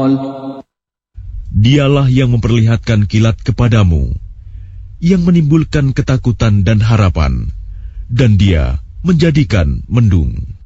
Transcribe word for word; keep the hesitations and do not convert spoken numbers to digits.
Dialah yang memperlihatkan kilat kepadamu, yang menimbulkan ketakutan dan harapan, dan Dia menjadikan mendung.